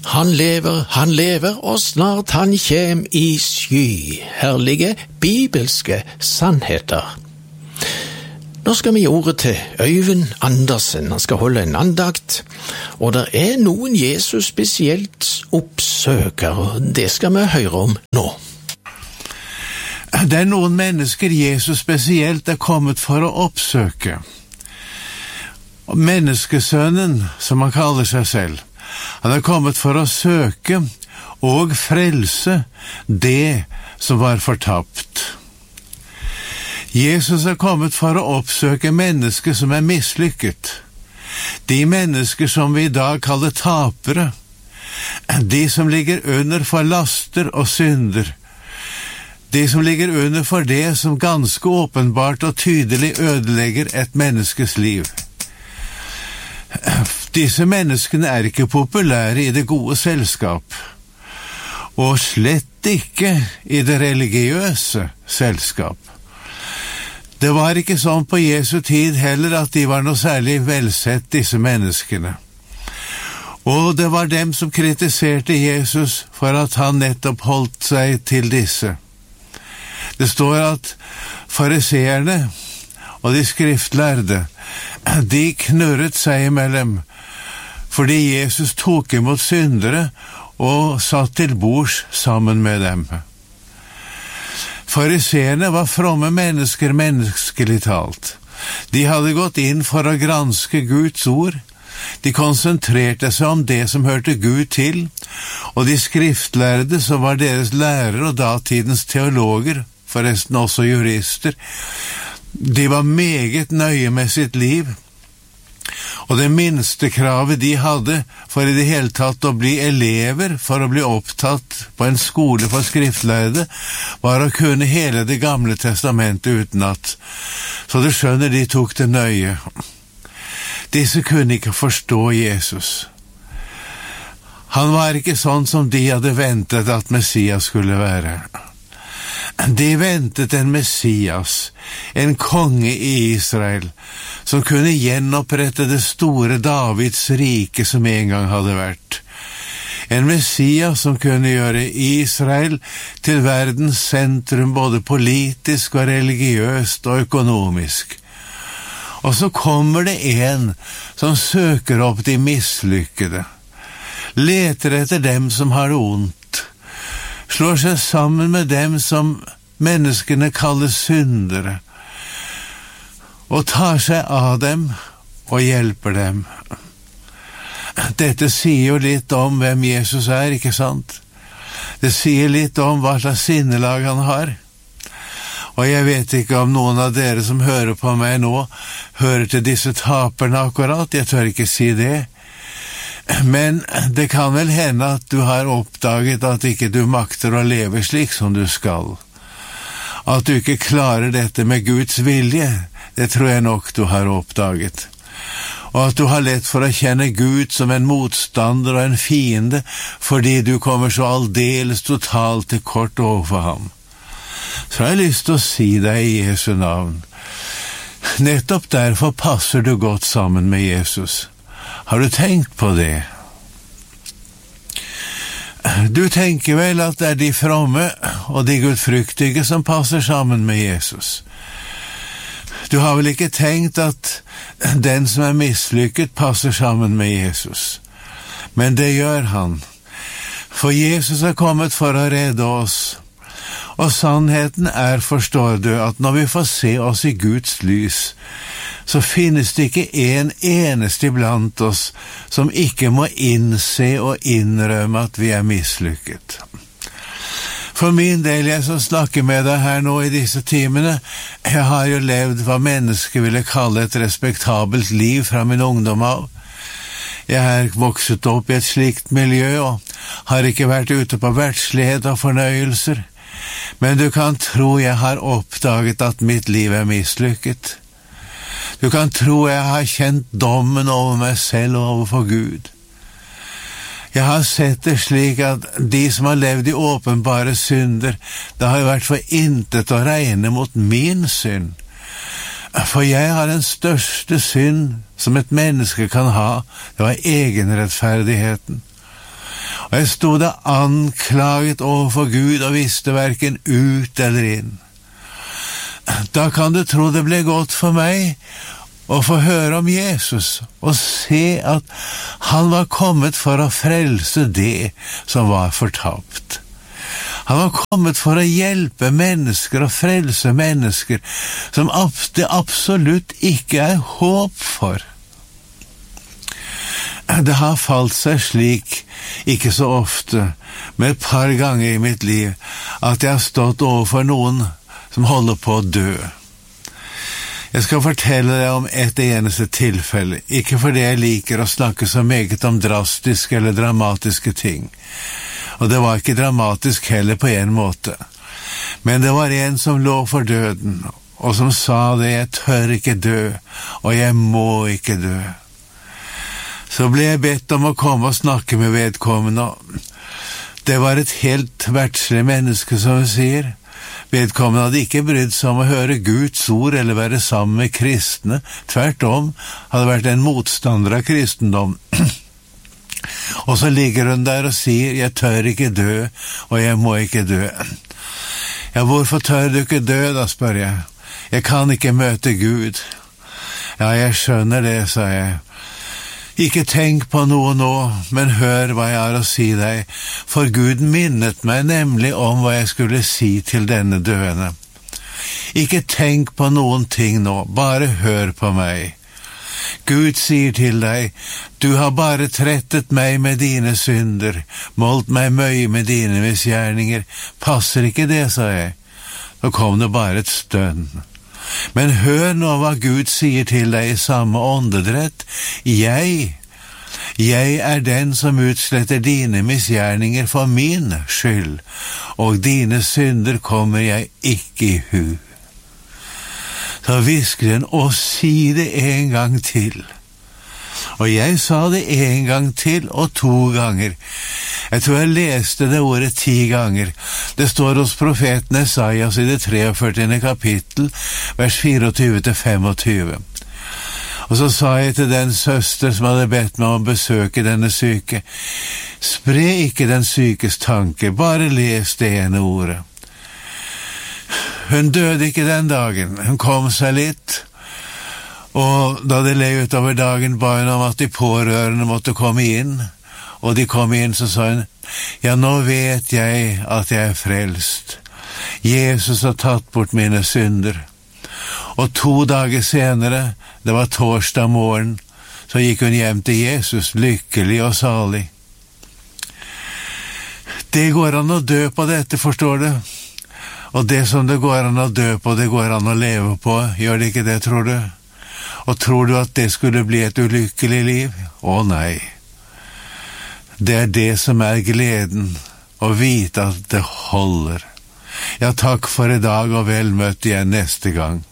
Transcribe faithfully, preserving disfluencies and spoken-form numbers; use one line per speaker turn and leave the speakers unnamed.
Han lever, han lever, og snart han kjem i sky. Herlige bibelske sannheter. Nå skal vi gi ordet til Øyvind Andersen. Han skal holde en andakt, og det er noen Jesus spesielt oppsøker, og det skal vi høre om nå.
Det er noen mennesker Jesus spesielt er kommet for å oppsøke. Menneskesønnen, som han kaller seg selv, han er kommet for å søke og frelse det som var fortapt. Jesus er kommet for å oppsøke mennesker som er mislykket. De mennesker som vi i dag kaller tapere. De som ligger under for laster og synder. De som ligger under for det som ganske åpenbart og tydelig ødelegger et menneskes liv. Disse menneskene er ikke populære i det gode selskap, og slett ikke i det religiøse selskap. Det var ikke sånn på Jesu tid heller at de var noe særlig velsett, disse menneskene. Og det var dem som kritiserte Jesus for at han nettopp holdt seg til disse. Det står at fariseerne og de skriftlærde, de knurret seg imellom, fordi Jesus tok imot syndere og satt til bords sammen med dem. Fariseerne var fromme mennesker, menneskelig talt. De hadde gått inn for å granske Guds ord. De konsentrerte seg om det som hørte Gud til, og de skriftlærde, som var deres lærere og datidens teologer, forresten også jurister, de var meget nøye med sitt liv, og det minste kravet de hadde for i det hele tatt å bli elever, for å bli opptatt på en skole for skriftlærde, var å kunne hele det gamle testamentet utenat. Så du skjønner, de tok det nøye. Disse kunne ikke forstå Jesus. Han var ikke sånn som de hadde ventet at Messias skulle være. De ventet en Messias, en konge i Israel, som kunne gjenopprette det store Davids rike som en gang hadde vært. En Messias som kunne gjøre Israel til verdens sentrum både politisk og religiøst og økonomisk. Og så kommer det en som søker opp de mislykkede, leter etter dem som har det ondt, slår seg sammen med dem som menneskene kaller syndere, og tar seg av dem og hjelper dem. Dette sier jo litt om hvem Jesus er, ikke sant? Det sier litt om hva slags sinnelag han har. Og jeg vet ikke om noen av dere som hører på meg nå, hører til disse taperne akkurat, jeg tør ikke si det. Men det kan vel hende at du har oppdaget at ikke du makter å leve slik som du skal. At du ikke klarer dette med Guds vilje, det tror jeg nok du har oppdaget. Og at du har lett for å kjenne Gud som en motstander og en fiende, fordi du kommer så aldeles totalt til kort overfor ham. Så har jeg lyst til å si deg i Jesu navn. Nettopp derfor passer du godt sammen med Jesus. Har du tenkt på det? Du tenker vel at det er de fromme og de gudfryktige som passer sammen med Jesus. Du har vel ikke tenkt at den som er mislykket passer sammen med Jesus. Men det gjør han. For Jesus er kommet for å redde oss. Og sannheten er, forstår du, at når vi får se oss i Guds lys, så finnes det ikke en eneste blant oss som ikke må innse og innrømme at vi er mislykket. For min del, jeg som snakker med deg her nå i disse timene, jeg har jo levd hva mennesker ville kalle et respektabelt liv fra min ungdom av. Jeg har vokset opp i et slikt miljø og har ikke vært ute på verdslighet og fornøyelser. Men du kan tro jeg har oppdaget at mitt liv er mislykket. Du kan tro jeg har kjent dommen over meg selv og overfor Gud. Jeg har sett det slik at de som har levd i åpenbare synder, det har vært for intet å regne mot min synd. For jeg har den største synd som et menneske kan ha, det var egenrettferdigheten. Og jeg stod da anklaget overfor Gud og visste hverken ut eller inn. Da kan du tro det ble godt for meg å få høre om Jesus og se at han var kommet for å frelse det som var fortapt. Han var kommet for å hjelpe mennesker og frelse mennesker som det absolutt ikke er håp for. Det har falt seg slik, ikke så ofte, men et par ganger i mitt liv, at jeg har stått overfor noen som holder på å dø. Jeg skal fortelle deg om et eneste tilfelle, ikke fordi jeg liker å snakke så meget om drastiske eller dramatiske ting. Og det var ikke dramatisk heller på en måte. Men det var en som lå for døden, og som sa det, jeg tør ikke dø, og jeg må ikke dø. Så ble jeg bedt om å komme og snakke med vedkommende. Det var et helt verdslig menneske, som vi sier. Vedkommende hadde ikke brydd seg om å høre Guds ord eller være sammen med kristne. Tvert om hadde vært en motstander av kristendom. Og så ligger hun der og sier, jeg tør ikke dø, og jeg må ikke dø. Ja, hvorfor tør du ikke dø, da, spør jeg. Jeg kan ikke møte Gud. Ja, jeg skjønner det, sa jeg. Ikke tenk på noe nå, men hør hva jeg har å si deg, for Gud minnet meg nemlig om hva jeg skulle si til denne døende. Ikke tenk på noen ting nå, bare hør på meg. Gud sier til deg, du har bare trettet meg med dine synder, målt meg møye med dine misgjerninger. Passer ikke det, sa jeg. Nå kom det bare et stønn. Men hør nå hva Gud sier til deg i samme åndedrett. Jeg, jeg er den som utsletter dine misgjerninger for min skyld, og dine synder kommer jeg ikke i hu. Så hvisker den, og si det en gang til. Og jeg sa det en gang til, og to ganger. Jeg tror jeg leste det ordet ti ganger. Det står hos profeten Esaias i det treogførtiende kapittel, vers fireogtyve til femogtyve. Og så sa jeg til den søster som hadde bedt meg om å besøke denne syke, spre ikke den sykes tanke, bare les det ene ordet. Hun døde ikke den dagen, hun kom seg litt, og da det lei utover dagen ba hun om at de pårørende måtte komme inn, og de kom inn, så sa hun, ja, nå vet jeg at jeg er frelst. Jesus har tatt bort mine synder. Og to dager senere, det var torsdag morgen, så gikk hun hjem til Jesus, lykkelig og salig. Det går an å dø på dette, forstår du? Og det som det går an å dø på, det går an å leve på. Gjør det ikke det, tror du? Og tror du at det skulle bli et ulykkelig liv? Å nei. Det er det som er gleden, å vite at det holder. Ja, takk for i dag, og vel møtt igjen neste gang.